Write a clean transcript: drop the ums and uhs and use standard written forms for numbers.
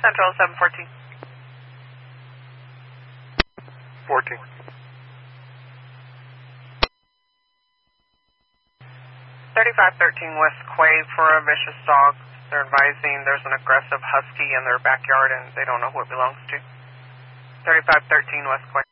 Central 714. 14. 3513 West Quay for a vicious dog. They're advising there's an aggressive husky in their backyard and they don't know who it belongs to. 3513 West Quay.